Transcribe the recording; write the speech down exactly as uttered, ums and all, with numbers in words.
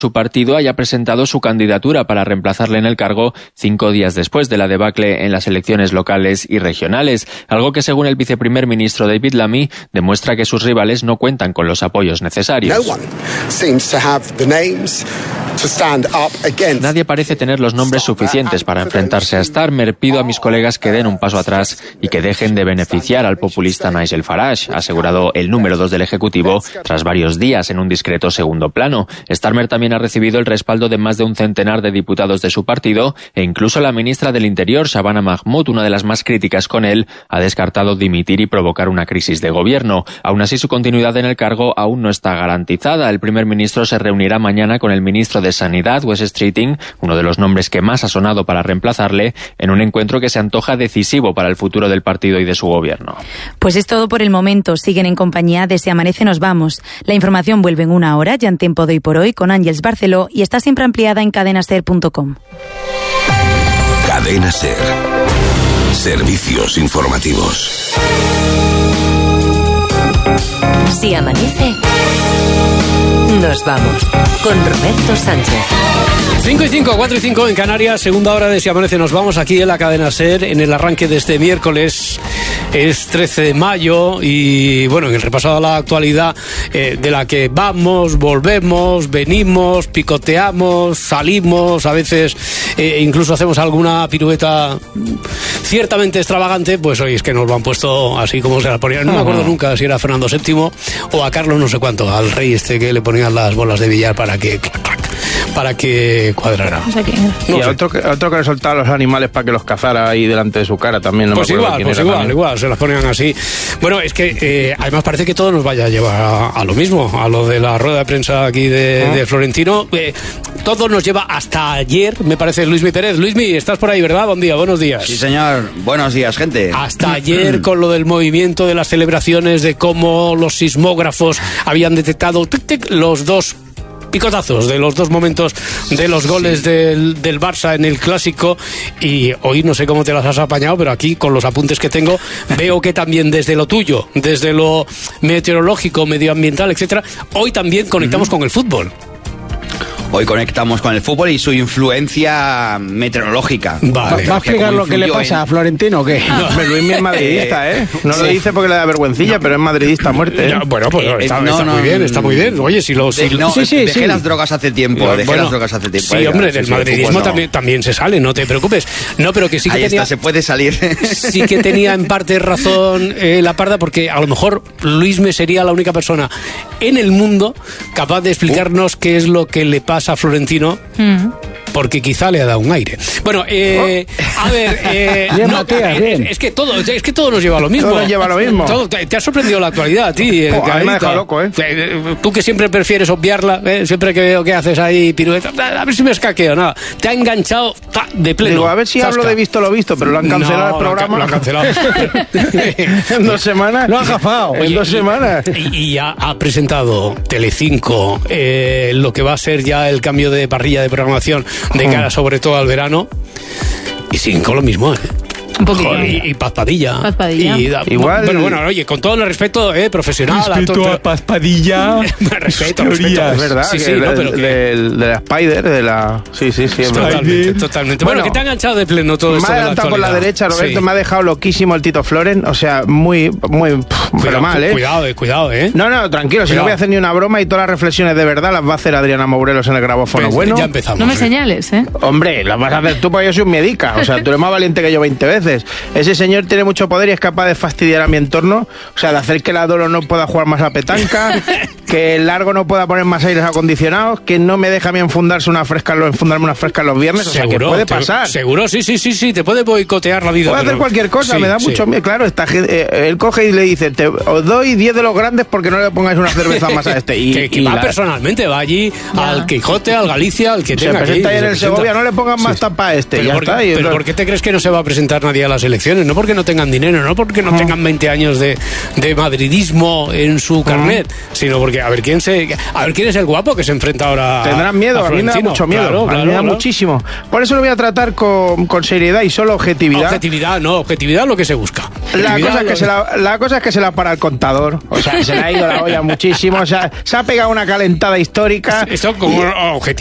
su partido haya presentado su candidatura para reemplazarle en el cargo cinco días después de la debacle en las elecciones locales y regionales, algo que según el viceprimer ministro David Lammy demuestra que sus rivales no cuentan con los apoyos necesarios. Nadie parece tener los nombres suficientes para enfrentarse a Starmer. Pido a mis colegas que den un paso atrás y que dejen de beneficiar al populista Nigel Farage, ha asegurado el número dos del Ejecutivo tras varios días en un discreto segundo plano. Starmer también ha recibido el respaldo de más de un centenar de diputados de su partido e incluso la ministra del Interior, Shabana Mahmood, una de las más críticas con él, ha descartado dimitir y provocar una crisis de gobierno. Aún así, su continuidad en el cargo aún no está garantizada. El primer ministro se reunirá mañana con el ministro de Sanidad, Wes Streeting, uno de los nombres que más ha sonado para reemplazarle, en un encuentro que se antoja decisivo para el futuro del partido y de su gobierno. Pues es todo por el momento. Siguen en compañía de Si Amanece Nos Vamos. La información vuelve en una hora, ya en tiempo de hoy por hoy, con Ángels Barceló, y está siempre ampliada en cadena ser punto com. Cadena Ser. Servicios informativos. Si amanece, nos vamos con Roberto Sánchez. cinco y cinco, cuatro y cinco en Canarias, segunda hora de Si Amanece Nos Vamos aquí en la cadena SER en el arranque de este miércoles. Es trece de mayo y bueno, en el repaso a la actualidad eh, de la que vamos, volvemos, venimos, picoteamos, salimos, a veces eh, incluso hacemos alguna pirueta ciertamente extravagante, pues hoy es que nos lo han puesto así como se la ponían. No me acuerdo nunca si era Fernando séptimo o a Carlos no sé cuánto, al rey este que le ponían las bolas de billar para que clac, clac, para que cuadrara. No sé quién era. Y No sé. otro, que, otro que le soltaba a los animales para que los cazara ahí delante de su cara también. No Pues me acuerdo igual, quién pues era igual, también. igual, se las ponían así. Bueno, es que eh, además parece que todo nos vaya a llevar a, a lo mismo, a lo de la rueda de prensa aquí de, ¿Ah? de Florentino. Eh, todo nos lleva hasta ayer, me parece, Luismi Pérez. Luismi, estás por ahí, ¿verdad? Buen día, buenos días. Sí, señor. Buenos días, gente. Hasta ayer con lo del movimiento de las celebraciones, de cómo los sismógrafos habían detectado tic, tic, los dos picotazos de los dos momentos de los goles sí. del, del Barça en el Clásico, y hoy no sé cómo te las has apañado, pero aquí con los apuntes que tengo veo que también desde lo tuyo, desde lo meteorológico, medioambiental, etcétera, hoy también conectamos uh-huh. con el fútbol. Hoy conectamos con el fútbol y su influencia meteorológica. Vale. ¿Va a explicar lo que le pasa en... a Florentino o qué? No, pero Luis es madridista, ¿eh? No sí. lo dice porque le da vergüencilla, no. pero es madridista a muerte. ¿eh? Ya, bueno, pues eh, está, no, está no, muy bien, está muy bien. Oye, si lo... Si de, no, sí, sí, dejé sí. las drogas hace tiempo, no, dejé bueno, las drogas hace tiempo. Sí, Oiga, hombre, sí, del sí, madridismo no. también, también se sale, no te preocupes. No, pero que sí que Ahí tenía... está, se puede salir. Sí que tenía en parte razón eh, la Parda, porque a lo mejor Luisme sería la única persona en el mundo capaz de explicarnos uh. qué es lo que le pasa a Florentino. Mm. Porque quizá le ha dado un aire. Bueno, eh, oh. a ver, eh, bien, no, Matías, eh, bien. Es que todo, es que todo nos lleva a lo mismo. Todo nos lleva a lo mismo. Todo, te, te ha sorprendido la actualidad a ti. Oh, a mí me ha dejado loco, ¿eh? Tú que siempre prefieres obviarla, ¿eh? Siempre que veo que haces ahí pirueta, a ver si me escaqueo, nada. Te ha enganchado ta, de pleno. Digo, a ver si Zasca. hablo de visto lo visto, pero lo han cancelado no, el programa. Lo han cancelado. En dos semanas. Lo han jafado. En dos semanas. Y, y ya ha presentado Telecinco eh, lo que va a ser ya el cambio de parrilla de programación de cara sobre todo al verano, y sin con lo mismo, ¿eh? Un poquito. Y, y Paz Padilla. Paz Padilla. Y, da, Igual. Bueno, bueno, oye, con todo el respeto eh, profesional. Respeto a, a Paz Padilla. respeto, respeto. Es verdad. Sí, que sí, de, no, pero de, que... de, de la Spider, de la. Sí, sí, sí. Es totalmente, verdad. totalmente. Bueno, bueno, que te ha enganchado de pleno todo esto. Me ha de adelantado la por la derecha, Roberto. Sí. Me ha dejado loquísimo el Tito Floren. O sea, muy, muy. Pff, pero mal, ¿eh? Cuidado, eh, cuidado, ¿eh? No, no, tranquilo. Cuidado. Si no voy a hacer ni una broma y todas las reflexiones de verdad las va a hacer Adriana Mourelos en el grabófono. Pues, bueno, ya empezamos. No me eh. señales, ¿eh? Hombre, las vas a hacer tú porque yo soy un medica. O sea, tú eres más valiente que yo veinte veces. Ese señor tiene mucho poder y es capaz de fastidiar a mi entorno. O sea, de hacer que la Dolo no pueda jugar más a petanca, que el Largo no pueda poner más aires acondicionados, que no me deja a mí enfundarse una fresca, enfundarme una fresca los viernes. O sea, seguro, que puede te, pasar. Seguro, sí, sí, sí, sí. Te puede boicotear la vida. Puede hacer cualquier cosa, sí, me da sí. mucho miedo. Claro, esta gente, eh, él coge y le dice, te, os doy diez de los grandes porque no le pongáis una cerveza más a este. Y, que, que y va la... personalmente, va allí ya. Al Quijote, al Galicia, al que se tenga presenta aquí, ahí en el presenta. Segovia, no le pongan más sí. tapa a este. Pero, ya por, está, pero lo... ¿por qué te crees que no se va a presentar nadie aquí a las elecciones, no porque no tengan dinero, no porque no tengan veinte años de, de madridismo en su carnet, mm. sino porque a ver quién se a ver quién es el guapo que se enfrenta ahora. Tendrán miedo, a, a mí me da mucho miedo, claro, claro, a mí me da claro. muchísimo. Por eso lo voy a tratar con, con seriedad y solo objetividad. Objetividad, no, objetividad es lo que se busca. La cosa, es que se la, la cosa es que se la para el contador, o sea, se le ha ido la olla muchísimo, o sea, se ha pegado una calentada histórica. Eso como objetivo.